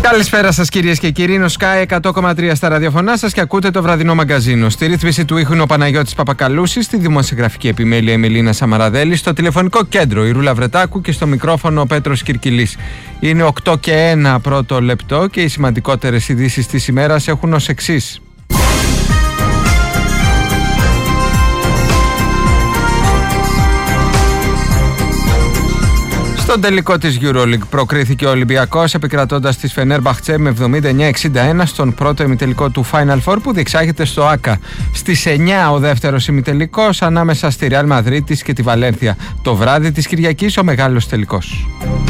Καλησπέρα σας κυρίες και κύριοι, είναι ο Sky 100,3 στα ραδιοφωνά σας και ακούτε το βραδινό μαγκαζίνο. Στη ρύθμιση του ήχου είναι ο Παναγιώτης Παπακαλούσης, στη δημοσιογραφική επιμέλεια η Μελίνα Σαμαραδέλη, στο τηλεφωνικό κέντρο η Ρούλα Βρετάκου και στο μικρόφωνο ο Πέτρος Κυρκυλής. Είναι 8 και 1 πρώτο λεπτό και οι σημαντικότερες ειδήσεις της ημέρας έχουν ως εξής. Στον τελικό της EuroLeague προκρίθηκε ο Ολυμπιακός επικρατώντας της Φενέρμπαχτσε με 79-61 στον πρώτο ημιτελικό του Final Four που διεξάγεται στο ΆΚΑ. Στις 9 ο δεύτερος ημιτελικός ανάμεσα στη Ρεάλ Μαδρίτης και τη Βαλένθια. Το βράδυ της Κυριακής ο μεγάλος τελικός.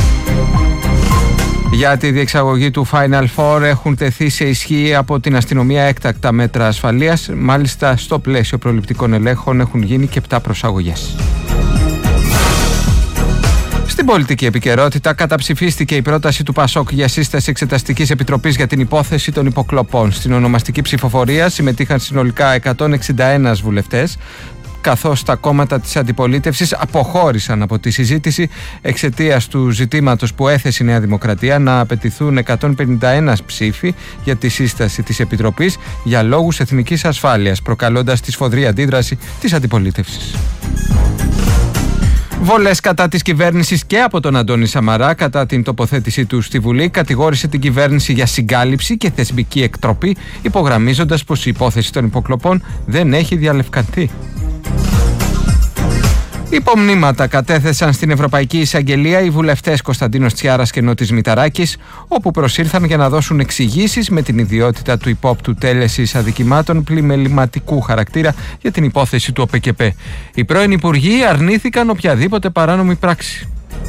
Για τη διεξαγωγή του Final Four έχουν τεθεί σε ισχύ από την αστυνομία έκτακτα μέτρα ασφαλείας. Μάλιστα στο πλαίσιο προληπτικών ελέγχων έχουν γίνει και 7 προσαγωγές. Στην πολιτική επικαιρότητα καταψηφίστηκε η πρόταση του ΠΑΣΟΚ για σύσταση εξεταστικής επιτροπής για την υπόθεση των υποκλοπών. Στην ονομαστική ψηφοφορία συμμετείχαν συνολικά 161 βουλευτές, καθώς τα κόμματα της αντιπολίτευσης αποχώρησαν από τη συζήτηση εξαιτίας του ζητήματος που έθεσε η Νέα Δημοκρατία να απαιτηθούν 151 ψήφοι για τη σύσταση της Επιτροπής για λόγους εθνικής ασφάλειας, προκαλώντας τη σφοδρή αντίδραση της αντιπολίτευσης. Βολές κατά της κυβέρνησης και από τον Αντώνη Σαμαρά κατά την τοποθέτησή του στη Βουλή, κατηγόρησε την κυβέρνηση για συγκάλυψη και θεσμική εκτροπή, υπογραμμίζοντας πως η υπόθεση των υποκλοπών δεν έχει διαλευκανθεί. Υπομνήματα κατέθεσαν στην Ευρωπαϊκή Εισαγγελία οι βουλευτές Κωνσταντίνος Τσιάρας και Νότης Μηταράκης, όπου προσήλθαν για να δώσουν εξηγήσεις με την ιδιότητα του υπόπτου τέλεσης αδικημάτων πλημεληματικού χαρακτήρα για την υπόθεση του ΟΠΕΚΕΠΕ. Οι πρώην υπουργοί αρνήθηκαν οποιαδήποτε παράνομη πράξη.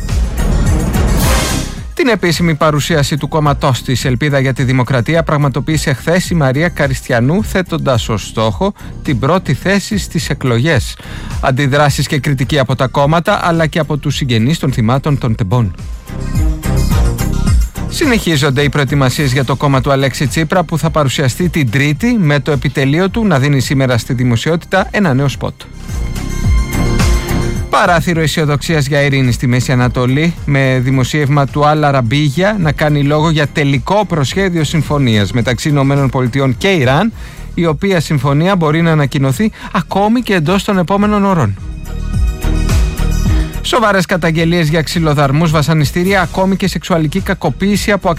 Την επίσημη παρουσίαση του κόμματός της Ελπίδα για τη Δημοκρατία πραγματοποίησε χθες η Μαρία Καριστιανού, θέτοντας ως στόχο την πρώτη θέση στις εκλογές. Αντιδράσεις και κριτική από τα κόμματα αλλά και από τους συγγενείς των θυμάτων των τεμπών. Συνεχίζονται οι προετοιμασίες για το κόμμα του Αλέξη Τσίπρα που θα παρουσιαστεί την Τρίτη με το επιτελείο του να δίνει σήμερα στη δημοσιότητα ένα νέο σποτ. Παράθυρο αισιοδοξίας για ειρήνη στη Μέση Ανατολή, με δημοσίευμα του Άλλα Ραμπίγια να κάνει λόγο για τελικό προσχέδιο συμφωνίας μεταξύ ΗΠΑ και Ιράν, η οποία συμφωνία μπορεί να ανακοινωθεί ακόμη και εντός των επόμενων ωρών. Σοβαρές καταγγελίες για ξυλοδαρμούς, βασανιστήρια, ακόμη και σεξουαλική κακοποίηση από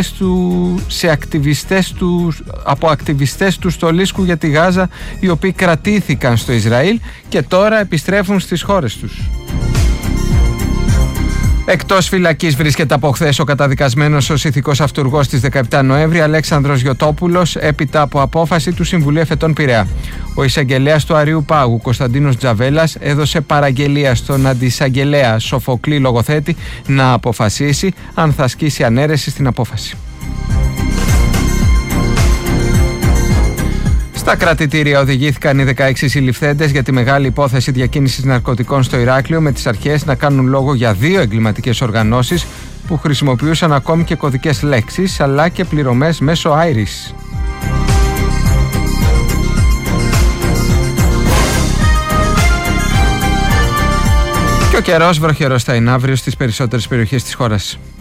ακτιβιστές του στολίσκου για τη Γάζα, οι οποίοι κρατήθηκαν στο Ισραήλ και τώρα επιστρέφουν στις χώρες τους. Εκτός φυλακής βρίσκεται από χθες ο καταδικασμένος ως ηθικός αυτουργός στις 17 Νοέμβρη Αλέξανδρος Γιωτόπουλος, έπειτα από απόφαση του Συμβουλίου Εφετών Πειραιά. Ο εισαγγελέας του Αριού Πάγου Κωνσταντίνος Τζαβέλας έδωσε παραγγελία στον αντισαγγελέα Σοφοκλή Λογοθέτη να αποφασίσει αν θα ασκήσει ανέρεση στην απόφαση. Στα κρατητήρια οδηγήθηκαν οι 16 συλληφθέντες για τη μεγάλη υπόθεση διακίνησης ναρκωτικών στο Ηράκλειο, με τις αρχές να κάνουν λόγο για 2 εγκληματικές οργανώσεις που χρησιμοποιούσαν ακόμη και κωδικές λέξεις αλλά και πληρωμές μέσω Iris. Και ο καιρός βροχερός θα είναι αύριο στις περισσότερες περιοχές της χώρας.